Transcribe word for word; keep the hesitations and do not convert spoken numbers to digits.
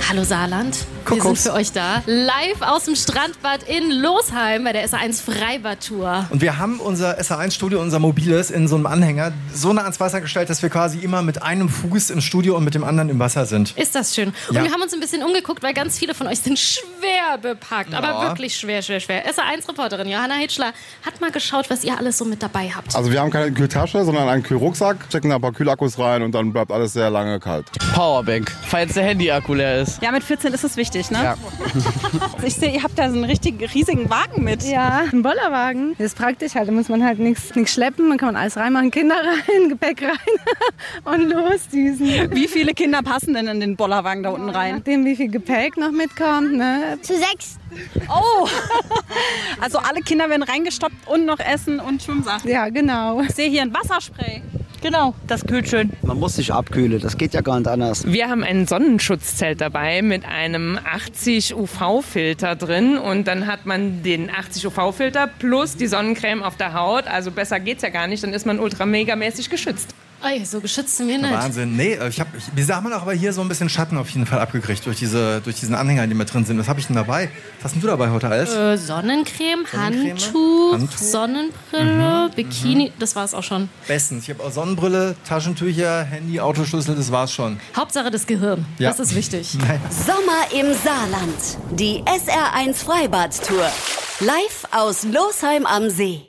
Hallo Saarland, Kuckucks. wir sind für euch da. Live aus dem Strandbad in Losheim bei der S A eins Freibad-Tour. Und wir haben unser S A eins Studio, unser mobiles, in so einem Anhänger so nah ans Wasser gestellt, dass wir quasi immer mit einem Fuß im Studio und mit dem anderen im Wasser sind. Ist das schön. Und Ja. wir haben uns ein bisschen umgeguckt, weil ganz viele von euch sind schwer bepackt. Ja. Aber wirklich schwer, schwer, schwer. S A eins-Reporterin Johanna Hitschler hat mal geschaut, was ihr alles so mit dabei habt. Also wir haben keine Kühltasche, sondern einen Kühlrucksack, stecken da ein paar Kühlakkus rein und dann bleibt alles sehr lange kalt. Powerbank, falls der Handy-Akku leer ist. Ja, mit vierzehn ist es wichtig, ne? Ja. Ich sehe, ihr habt da so einen richtig riesigen Wagen mit. Ja, ein Bollerwagen. Das ist praktisch halt, da muss man halt nichts schleppen, man kann alles reinmachen, Kinder rein, Gepäck rein und losdüsen. Wie viele Kinder passen denn in den Bollerwagen da unten Je rein? nachdem, wie viel Gepäck noch mitkommt, ne? Zu sechs. Oh! Also alle Kinder werden reingestoppt und noch Essen und Schwimmsachen. Ja, genau. Ich sehe hier ein Wasserspray. Genau, das kühlt schön. Man muss sich abkühlen, das geht ja gar nicht anders. Wir haben ein Sonnenschutzzelt dabei mit einem achtzig U V-Filter drin und dann hat man den achtzig U V-Filter plus die Sonnencreme auf der Haut. Also besser geht's ja gar nicht, dann ist man ultra-megamäßig geschützt. Ey, so geschützt sind wir nicht. Wahnsinn. Nee, ich hab, ich, wir haben aber hier so ein bisschen Schatten auf jeden Fall abgekriegt durch, diese, durch diesen Anhänger, die mit drin sind. Was habe ich denn dabei? Was hast denn du dabei heute alles? Äh, Sonnencreme, Sonnencreme, Handtuch, Handtuch. Sonnenbrille, Bikini, das war's auch schon. Bestens. Ich habe auch Sonnenbrille, Taschentücher, Handy, Autoschlüssel, das war's schon. Hauptsache das Gehirn, Ja. das ist wichtig. Sommer im Saarland. Die S R eins Freibad-Tour. Live aus Losheim am See.